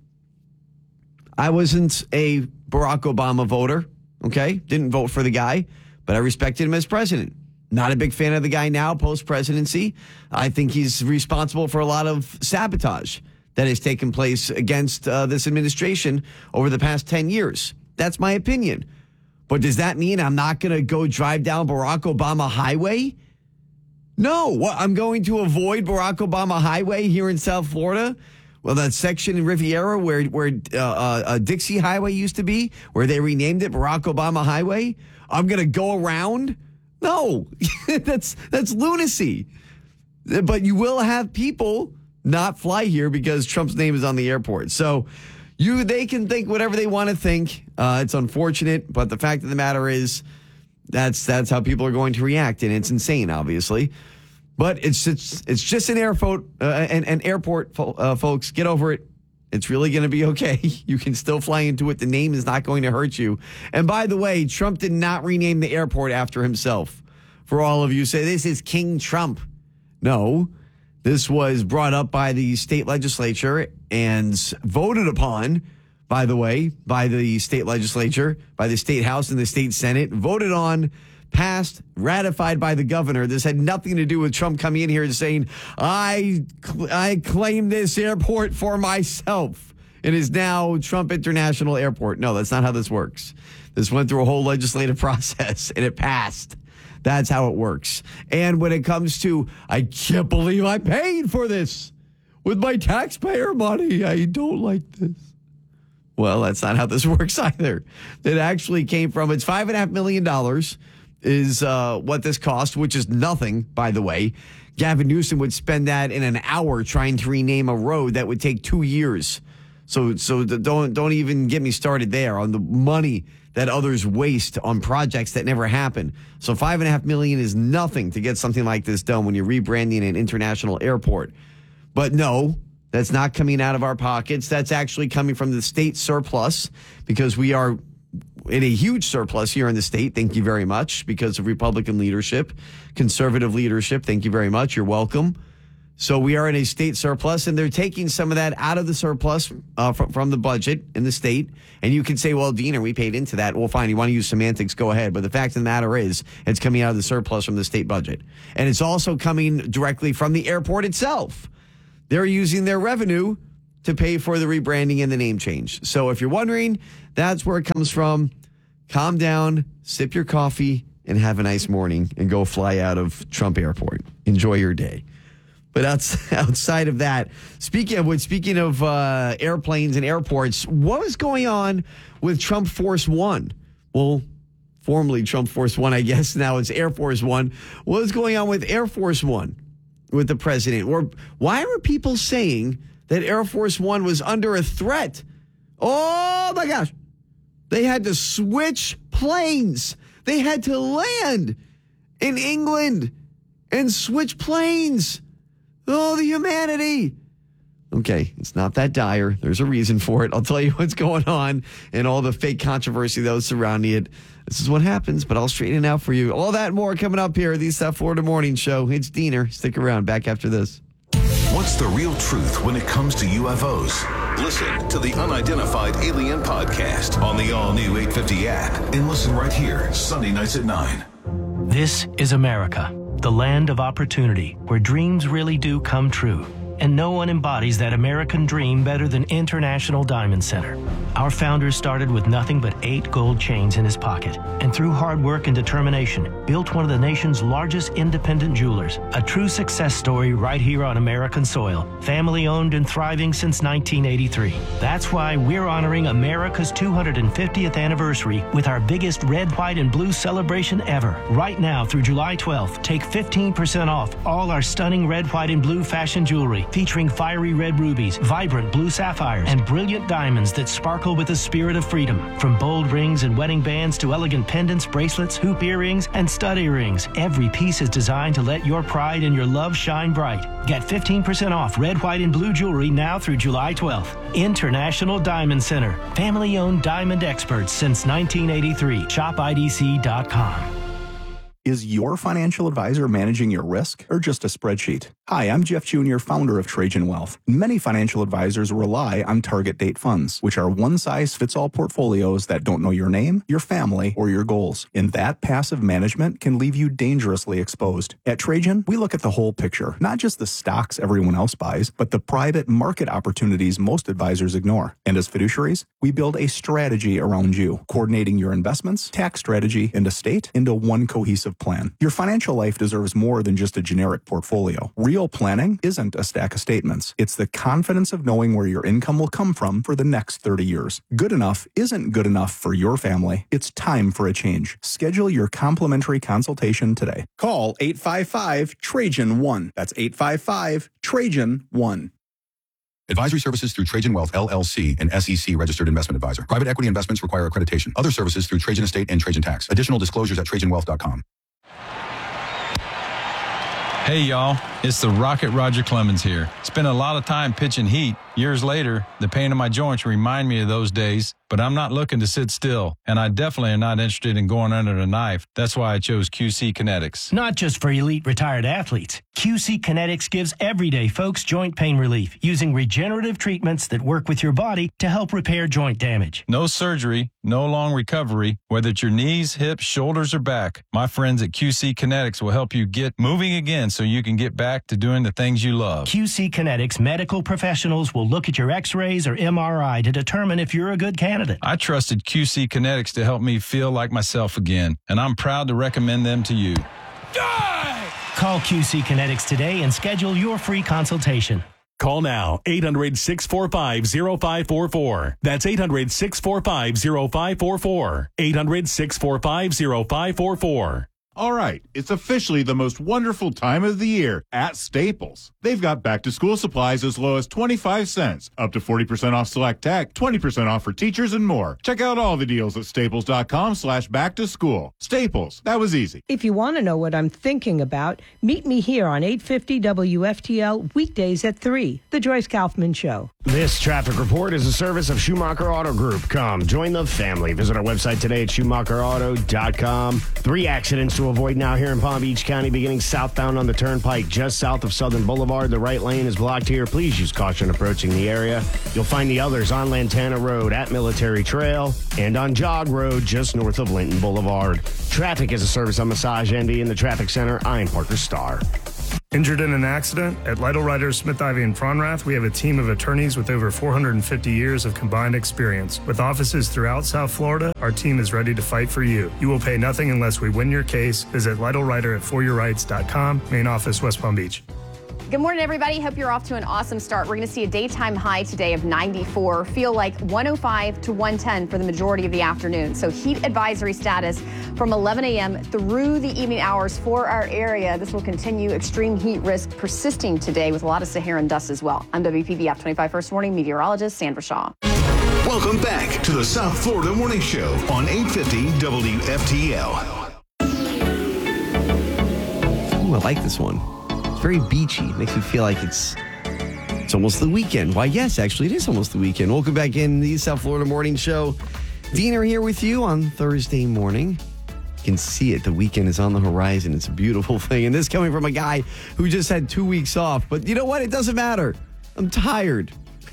Speaker 1: I wasn't a Barack Obama voter, okay? Didn't vote for the guy, but I respected him as president. Not a big fan of the guy now, post-presidency. I think he's responsible for a lot of sabotage that has taken place against this administration over the past 10 years. That's my opinion. But does that mean I'm not going to go drive down Barack Obama Highway? No. What, I'm going to avoid Barack Obama Highway here in South Florida? Well, that section in Riviera where Dixie Highway used to be, where they renamed it Barack Obama Highway, I'm going to go around? No, that's lunacy. But you will have people not fly here because Trump's name is on the airport. So they can think whatever they want to think. It's unfortunate, but the fact of the matter is that's how people are going to react, and it's insane, obviously. But it's just an airport, folks. Get over it. It's really going to be okay. You can still fly into it. The name is not going to hurt you. And by the way, Trump did not rename the airport after himself. For all of you who say this is King Trump. No, this was brought up by the state legislature and voted upon, by the way, by the state legislature, by the state house and the state senate, voted on, passed, ratified by the governor. This had nothing to do with Trump coming in here and saying, I claim this airport for myself. It is now Trump International Airport. No, that's not how this works. This went through a whole legislative process and it passed. That's how it works. And when it comes to, I can't believe I paid for this with my taxpayer money. I don't like this. Well, that's not how this works either. It actually came from, it's $5.5 million is what this cost, which is nothing, by the way. Gavin Newsom would spend that in an hour trying to rename a road that would take 2 years. So don't even get me started there on the money that others waste on projects that never happen. So $5.5 million is nothing to get something like this done when you're rebranding an international airport. But no, That's not coming out of our pockets. That's actually coming from the state surplus, because we are in a huge surplus here in the state. Thank you very much, because of Republican leadership, conservative leadership. Thank you very much. You're welcome. So we are in a state surplus, and they're taking some of that out of the surplus from the budget in the state. And you can say, well, Diener, we paid into that. Well, fine. You want to use semantics, go ahead. But the fact of the matter is, it's coming out of the surplus from the state budget. And it's also coming directly from the airport itself. They're using their revenue to pay for the rebranding and the name change. So if you're wondering, that's where it comes from. Calm down, sip your coffee, and have a nice morning, and go fly out of Trump Airport. Enjoy your day. But outside of that, speaking of airplanes and airports, what was going on with Trump Force One? Well, formerly Trump Force One, I guess. Now it's Air Force One. What was going on with Air Force One with the president? Or why were people saying that Air Force One was under a threat? Oh, my gosh. They had to switch planes. They had to land in England and switch planes. Oh, the humanity. Okay, it's not that dire. There's a reason for it. I'll tell you what's going on and all the fake controversy that was surrounding it. This is what happens, but I'll straighten it out for you. All that and more coming up here at the South Florida Morning Show. It's Diener. Stick around. Back after this.
Speaker 22: What's the real truth when it comes to UFOs? Listen to the Unidentified Alien Podcast on the all-new 850 app, and listen right here, Sunday nights at 9.
Speaker 3: This is America, the land of opportunity, where dreams really do come true. And no one embodies that American dream better than International Diamond Center. Our founder started with nothing but 8 gold chains in his pocket, and through hard work and determination, built one of the nation's largest independent jewelers. A true success story right here on American soil. Family owned and thriving since 1983. That's why we're honoring America's 250th anniversary with our biggest red, white, and blue celebration ever. Right now through July 12th, take 15% off all our stunning red, white, and blue fashion jewelry, featuring fiery red rubies, vibrant blue sapphires, and brilliant diamonds that sparkle with the spirit of freedom. From bold rings and wedding bands to elegant pendants, bracelets, hoop earrings, and stud earrings, every piece is designed to let your pride and your love shine bright. Get 15% off red, white, and blue jewelry now through July 12th. International Diamond Center. Family-owned diamond experts since 1983. ShopIDC.com.
Speaker 7: Is your financial advisor managing your risk or just a spreadsheet? Hi, I'm Jeff Jr., founder of Trajan Wealth. Many financial advisors rely on target date funds, which are one-size-fits-all portfolios that don't know your name, your family, or your goals. And that passive management can leave you dangerously exposed. At Trajan, we look at the whole picture, not just the stocks everyone else buys, but the private market opportunities most advisors ignore. And as fiduciaries, we build a strategy around you, coordinating your investments, tax strategy, and estate into one cohesive plan. Your financial life deserves more than just a generic portfolio. Real planning isn't a stack of statements. It's the confidence of knowing where your income will come from for the next 30 years. Good enough isn't good enough for your family. It's time for a change. Schedule your complimentary consultation today. Call 855-TRAJAN-1. That's 855-TRAJAN-1.
Speaker 9: Advisory services through Trajan Wealth, LLC, an SEC registered investment advisor. Private equity investments require accreditation. Other services through Trajan Estate and Trajan Tax. Additional disclosures at TrajanWealth.com.
Speaker 24: Hey, y'all. It's the Rocket Roger Clemens here. Spent a lot of time pitching heat. Years later, the pain in my joints remind me of those days, but I'm not looking to sit still, and I definitely am not interested in going under the knife. That's why I chose QC Kinetics.
Speaker 3: Not just for elite retired athletes. QC Kinetics gives everyday folks joint pain relief using regenerative treatments that work with your body to help repair joint damage.
Speaker 24: No surgery, no long recovery, whether it's your knees, hips, shoulders, or back. My friends at QC Kinetics will help you get moving again so you can get back to doing the things you love.
Speaker 3: QC Kinetics medical professionals will look at your x-rays or MRI to determine if you're a good candidate.
Speaker 24: I trusted QC Kinetics to help me feel like myself again, and I'm proud to recommend them to you.
Speaker 3: Call QC Kinetics today and schedule your free consultation.
Speaker 25: Call now, 800-645-0544. That's 800-645-0544. 800-645-0544.
Speaker 8: All right, it's officially the most wonderful time of the year at Staples. They've got back-to-school supplies as low as 25 cents, up to 40% off select tech, 20% off for teachers, and more. Check out all the deals at staples.com/back-to-school. Staples, that was easy.
Speaker 10: If you want to know what I'm thinking about, meet me here on 850 WFTL weekdays at 3, The Joyce Kaufman Show.
Speaker 4: This traffic report is a service of Schumacher Auto Group. Come, join the family. Visit our website today at schumacherauto.com. 3 accidents to avoid now here in Palm Beach County, beginning southbound on the Turnpike, just south of Southern Boulevard. The right lane is blocked here. Please use caution approaching the area. You'll find the others on Lantana Road at Military Trail and on Jog Road just north of Linton Boulevard. Traffic is a service of Massage Envy in the Traffic Center. I'm Parker Starr.
Speaker 11: Injured in an accident? At Lytle Writers, Smith, Ivy, and Fronrath, we have a team of attorneys with over 450 years of combined experience. With offices throughout South Florida, our team is ready to fight for you. You will pay nothing unless we win your case. Visit LytleWriter at foryourrights.com, main office, West Palm Beach.
Speaker 6: Good morning, everybody. Hope you're off to an awesome start. We're going to see a daytime high today of 94. Feel like 105 to 110 for the majority of the afternoon. So heat advisory status from 11 a.m. through the evening hours for our area. This will continue. Extreme heat risk persisting today with a lot of Saharan dust as well. I'm WPBF 25 First Morning meteorologist Sandra Shaw.
Speaker 22: Welcome back to the South Florida Morning Show on 850 WFTL.
Speaker 1: Ooh, I like this one. Very beachy. Makes me feel like it's almost the weekend. Why, yes, actually, it is almost the weekend. Welcome back in the South Florida Morning Show. Diener here with you on Thursday morning. You can see it. The weekend is on the horizon. It's a beautiful thing. And this coming from a guy who just had 2 weeks off. But you know what? It doesn't matter. I'm tired.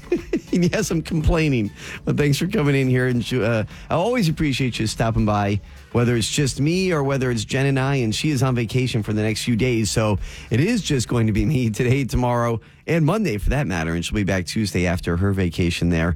Speaker 1: And yes, I'm complaining. But thanks for coming in here. And I always appreciate you stopping by, whether it's just me or whether it's Jen and I. And she is on vacation for the next few days. So it is just going to be me today, tomorrow, and Monday for that matter. And she'll be back Tuesday after her vacation there.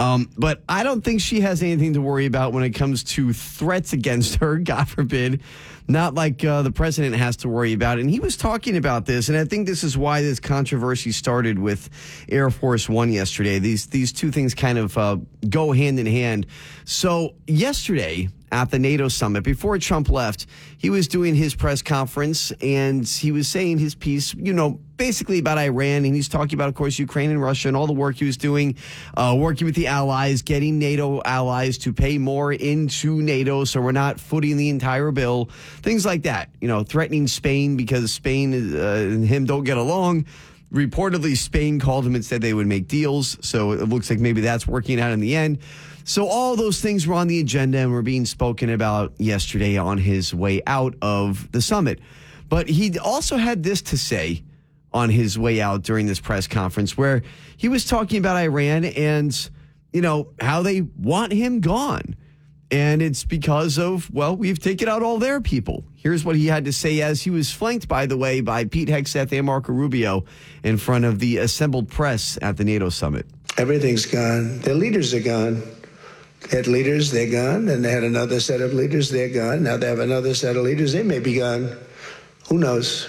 Speaker 1: But I don't think she has anything to worry about when it comes to threats against her, God forbid. Not like the president has to worry about it. And he was talking about this, and I think this is why this controversy started with Air Force One yesterday. These two things kind of go hand in hand. So yesterday at the NATO summit, before Trump left, he was doing his press conference, and he was saying his piece, basically about Iran, and he's talking about, of course, Ukraine and Russia and all the work he was doing, working with the allies, getting NATO allies to pay more into NATO so we're not footing the entire bill, things like that. Threatening Spain because Spain and him don't get along. Reportedly, Spain called him and said they would make deals, so it looks like maybe that's working out in the end. So all those things were on the agenda and were being spoken about yesterday on his way out of the summit. But he also had this to say on his way out during this press conference where he was talking about Iran and, how they want him gone. And it's because of, we've taken out all their people. Here's what he had to say as he was flanked, by the way, by Pete Hegseth and Marco Rubio in front of the assembled press at the NATO summit.
Speaker 12: Everything's gone. Their leaders are gone. They had leaders, they're gone. And they had another set of leaders, they're gone. Now they have another set of leaders, they may be gone. Who knows?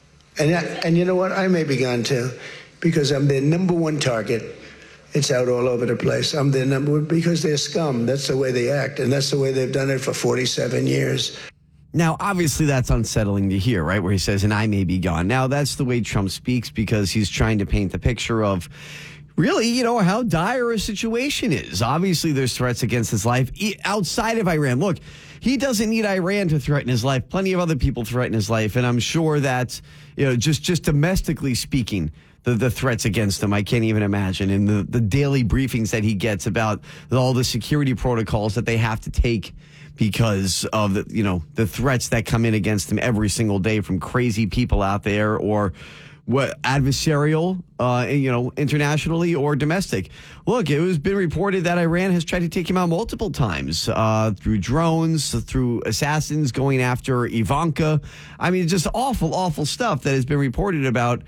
Speaker 12: And you know what? I may be gone too, because I'm their number one target. It's out all over the place. I'm their number one because they're scum. That's the way they act, and that's the way they've done it for 47 years.
Speaker 1: Now, obviously, that's unsettling to hear, right? Where he says, and I may be gone. Now, that's the way Trump speaks because he's trying to paint the picture of really, how dire a situation is. Obviously, there's threats against his life outside of Iran. Look, he doesn't need Iran to threaten his life. Plenty of other people threaten his life. And I'm sure that, just domestically speaking, the threats against him, I can't even imagine. And the daily briefings that he gets about all the security protocols that they have to take because of the threats that come in against him every single day from crazy people out there or adversarial, internationally or domestic. Look, it has been reported that Iran has tried to take him out multiple times through drones, through assassins going after Ivanka. I mean, just awful, awful stuff that has been reported about.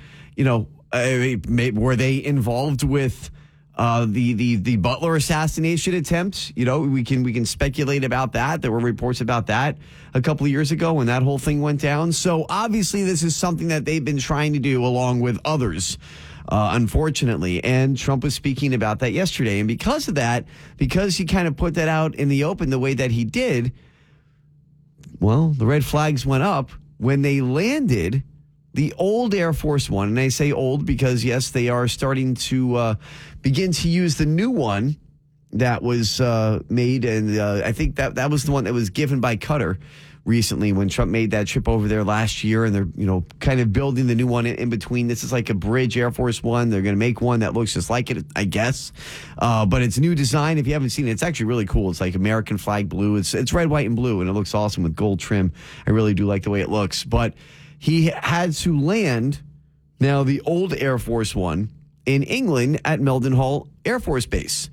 Speaker 1: Were they involved with the Butler assassination attempt? We can speculate about that. There were reports about that a couple of years ago when that whole thing went down. So obviously this is something that they've been trying to do along with others, unfortunately. And Trump was speaking about that yesterday. And because of that, because he kind of put that out in the open the way that he did, Well, the red flags went up when they landed the old Air Force One. And I say old because, yes, they are starting to begin to use the new one that was made. And I think that was the one that was given by Qatar recently when Trump made that trip over there last year. And they're, kind of building the new one in between. This is like a bridge Air Force One. They're going to make one that looks just like it, I guess. But it's a new design. If you haven't seen it, it's actually really cool. It's like American flag blue. It's red, white, and blue, and it looks awesome with gold trim. I really do like the way it looks. But he had to land now the old Air Force One in England at Mildenhall Air Force Base.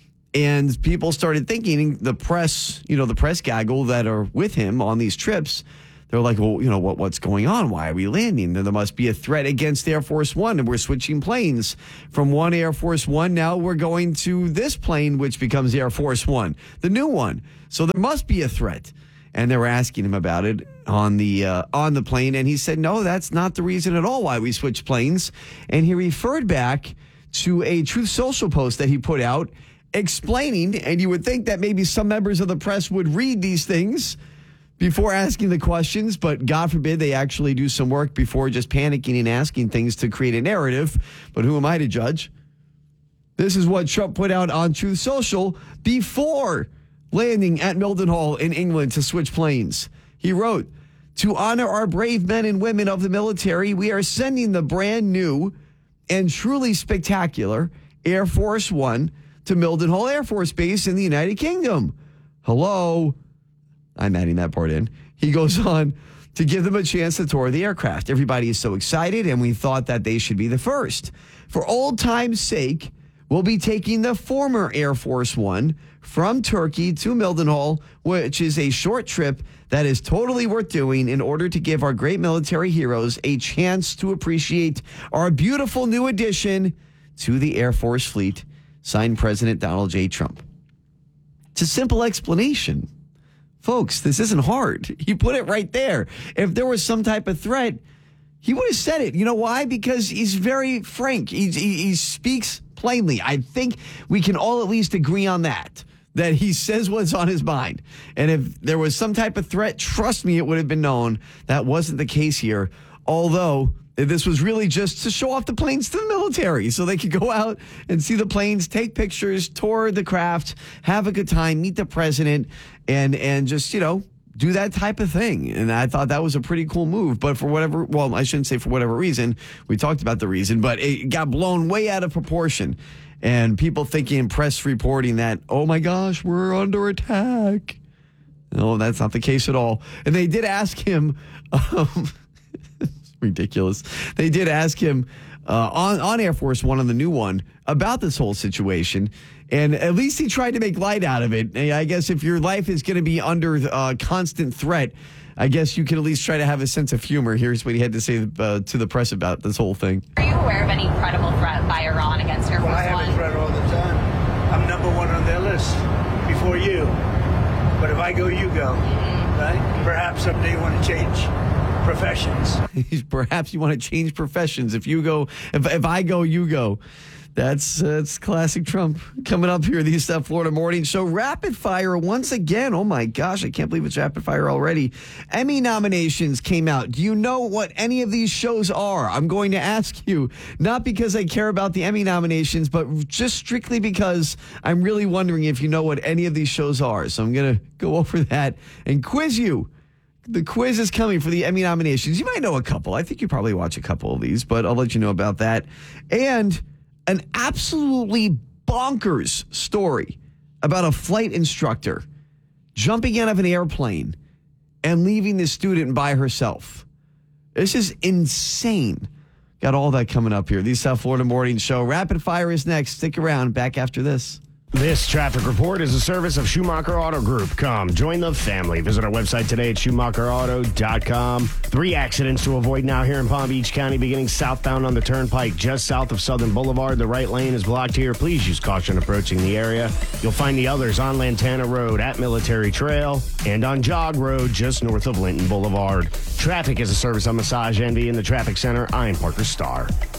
Speaker 1: And people started thinking, the press gaggle that are with him on these trips, they're like, well, what's going on? Why are we landing? There must be a threat against Air Force One, and we're switching planes from one Air Force One. Now we're going to this plane, which becomes Air Force One, the new one. So there must be a threat. And they were asking him about it on the plane, and he said, no, that's not the reason at all why we switched planes. And he referred back to a Truth Social post that he put out explaining, and you would think that maybe some members of the press would read these things before asking the questions, but God forbid they actually do some work before just panicking and asking things to create a narrative. But who am I to judge? This is what Trump put out on Truth Social before landing at Mildenhall in England to switch planes. He wrote, to honor our brave men and women of the military, we are sending the brand new and truly spectacular Air Force One to Mildenhall Air Force Base in the United Kingdom. Hello. I'm adding that part in. He goes on to give them a chance to tour the aircraft. Everybody is so excited, and we thought that they should be the first. For old time's sake, we'll be taking the former Air Force One from Turkey to Mildenhall, which is a short trip that is totally worth doing in order to give our great military heroes a chance to appreciate our beautiful new addition to the Air Force fleet. Signed, President Donald J. Trump. It's a simple explanation. Folks, this isn't hard. He put it right there. If there was some type of threat, he would have said it. You know why? Because he's very frank. He speaks plainly. I think we can all at least agree on that he says what's on his mind. And if there was some type of threat, trust me, it would have been known. That wasn't the case here. Although this was really just to show off the planes to the military so they could go out and see the planes, take pictures, tour the craft, have a good time, meet the president, and just, do that type of thing. And I thought that was a pretty cool move. But for whatever, well, I shouldn't say for whatever reason, we talked about the reason, but it got blown way out of proportion. And people thinking, press reporting that, oh my gosh, we're under attack. No, that's not the case at all. And they did ask him, ridiculous. They did ask him on Air Force One, on the new one, about this whole situation. And at least he tried to make light out of it. I guess if your life is going to be under constant threat, I guess you can at least try to have a sense of humor. Here's what he had to say to the press about this whole thing.
Speaker 2: Are you aware of any credible threat by Iran against Air Force One?
Speaker 13: I have a threat all the time. I'm number one on their list before you. But if I go, you go. Right? Perhaps someday you want to change professions.
Speaker 1: Perhaps you want to change professions. If you go, if I go, you go. That's classic Trump. Coming up here, the East South Florida Morning Show. Rapid fire once again. Oh my gosh, I can't believe it's rapid fire already. Emmy nominations came out. Do you know what any of these shows are? I'm going to ask you, not because I care about the Emmy nominations, but just strictly because I'm really wondering if you know what any of these shows are. So I'm going to go over that and quiz you. The quiz is coming for the Emmy nominations. You might know a couple. I think you probably watch a couple of these, but I'll let you know about that. And an absolutely bonkers story about a flight instructor jumping out of an airplane and leaving the student by herself. This is insane. Got all that coming up here. The South Florida Morning Show. Rapid fire is next. Stick around. Back after this.
Speaker 4: This traffic report is a service of Schumacher Auto Group. Come, join the family. Visit our website today at SchumacherAuto.com. 3 accidents to avoid now here in Palm Beach County, beginning southbound on the Turnpike, just south of Southern Boulevard. The right lane is blocked here. Please use caution approaching the area. You'll find the others on Lantana Road at Military Trail and on Jog Road, just north of Linton Boulevard. Traffic is a service of Massage Envy in the Traffic Center. I'm Parker Starr.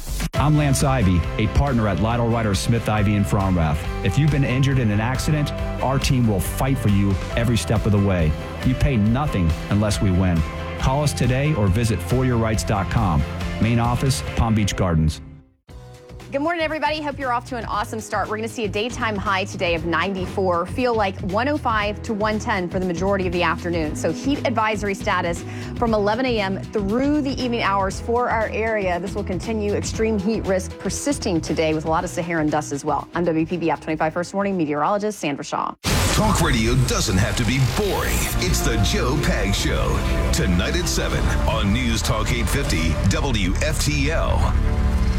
Speaker 5: I'm Lance Ivy, a partner at Lytle Ryder Smith Ivy in Fromrath. If you've been injured in an accident, our team will fight for you every step of the way. You pay nothing unless we win. Call us today or visit foryourrights.com. Main office, Palm Beach Gardens.
Speaker 6: Good morning, everybody. Hope you're off to an awesome start. We're going to see a daytime high today of 94, feel like 105 to 110 for the majority of the afternoon. So heat advisory status from 11 a.m. through the evening hours for our area. This will continue. Extreme heat risk persisting today with a lot of Saharan dust as well. I'm WPB App 25 First Warning meteorologist Sandra Shaw.
Speaker 22: Talk radio doesn't have to be boring. It's the Joe Pag Show. Tonight at 7 on News Talk 850 WFTL.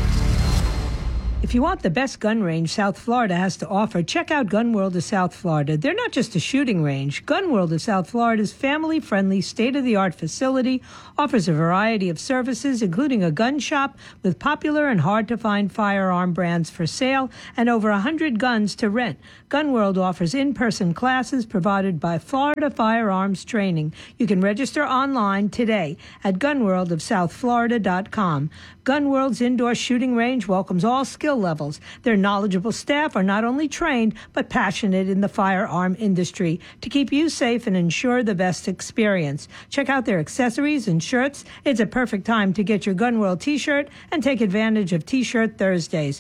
Speaker 10: If you want the best gun range South Florida has to offer, check out Gun World of South Florida. They're not just a shooting range. Gun World of South Florida's family-friendly, state-of-the-art facility offers a variety of services, including a gun shop with popular and hard-to-find firearm brands for sale and over 100 guns to rent. Gun World offers in-person classes provided by Florida Firearms Training. You can register online today at gunworldofsouthflorida.com. Gun World's indoor shooting range welcomes all skill levels. Their knowledgeable staff are not only trained, but passionate in the firearm industry to keep you safe and ensure the best experience. Check out their accessories and shirts. It's a perfect time to get your Gun World t-shirt and take advantage of T-Shirt Thursdays.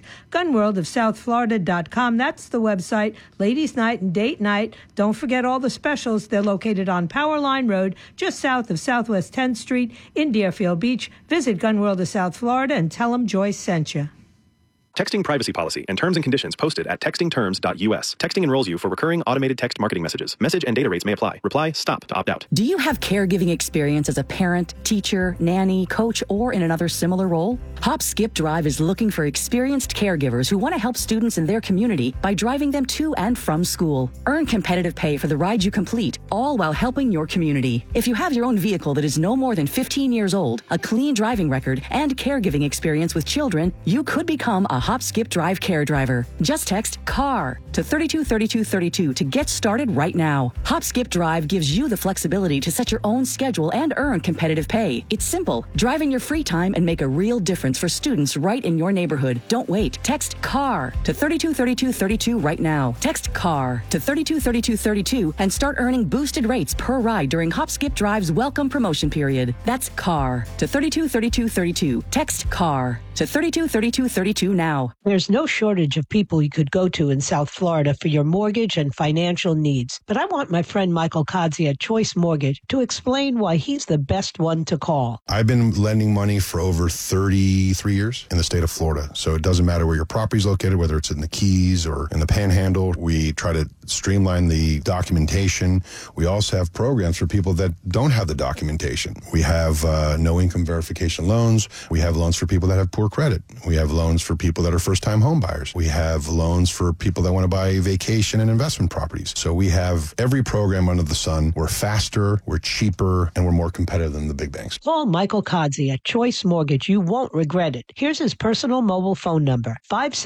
Speaker 10: Gunworldofsouthflorida.com. That's the website. Ladies' night and date night. Don't forget all the specials. They're located on Powerline Road, just south of Southwest 10th Street in Deerfield Beach. Visit Gun World of South Florida and tell them Joyce sent you.
Speaker 14: Texting privacy policy and terms and conditions posted at textingterms.us. Texting enrolls you for recurring automated text marketing messages. Message and data rates may apply. Reply STOP to opt out.
Speaker 16: Do you have caregiving experience as a parent, teacher, nanny, coach, or in another similar role? Hop Skip Drive is looking for experienced caregivers who want to help students in their community by driving them to and from school. Earn competitive pay for the ride you complete, all while helping your community. If you have your own vehicle that is no more than 15 years old, a clean driving record, and caregiving experience with children, you could become a Hop Skip Drive care driver. Just text CAR to 323232 to get started right now. Hop Skip Drive gives you the flexibility to set your own schedule and earn competitive pay. It's simple. Drive in your free time and make a real difference for students right in your neighborhood. Don't wait. Text CAR to 323232 right now. Text CAR to 323232 and start earning boosted rates per ride during Hop Skip Drive's welcome promotion period. That's CAR to 323232. Text CAR to 323232 now.
Speaker 10: There's no shortage of people you could go to in South Florida for your mortgage and financial needs. But I want my friend Michael Kodzi at Choice Mortgage to explain why he's the best one to call.
Speaker 17: I've been lending money for over 33 years in the state of Florida. So it doesn't matter where your property's located, whether it's in the Keys or in the Panhandle. We try to streamline the documentation. We also have programs for people that don't have the documentation. We have no income verification loans. We have loans for people that have poor credit. We have loans for people that are first-time home buyers. We have loans for people that want to buy vacation and investment properties. So we have every program under the sun. We're faster, we're cheaper, and we're more competitive than the big banks.
Speaker 10: Call Michael Kodzi at Choice Mortgage. You won't regret it. Here's his personal mobile phone number,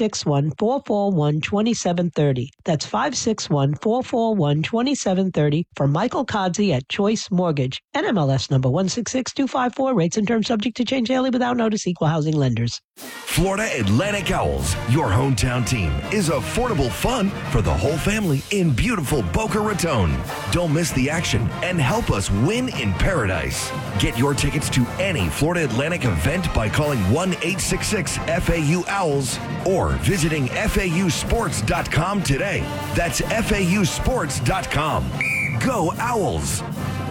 Speaker 10: 561-441-2730. That's 561-441-2730 for Michael Kodzi at Choice Mortgage. NMLS number 166254. Rates and terms subject to change daily without notice. Equal housing lenders.
Speaker 18: Florida Atlantic Owls, your hometown team, is affordable fun for the whole family in beautiful Boca Raton. Don't miss the action and help us win in paradise. Get your tickets to any Florida Atlantic event by calling 1-866-FAU-OWLS or visiting FAUsports.com today. That's FAUsports.com. Go Owls!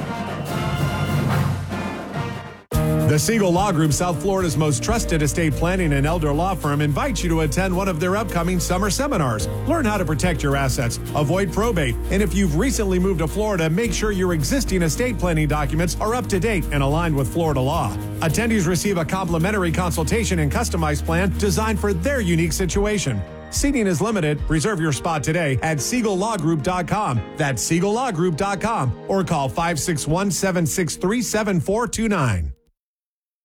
Speaker 19: The Siegel Law Group, South Florida's most trusted estate planning and elder law firm, invites you to attend one of their upcoming summer seminars. Learn how to protect your assets, avoid probate, and if you've recently moved to Florida, make sure your existing estate planning documents are up to date and aligned with Florida law. Attendees receive a complimentary consultation and customized plan designed for their unique situation. Seating is limited. Reserve your spot today at SiegelLawGroup.com. That's SiegelLawGroup.com or call 561-763-7429.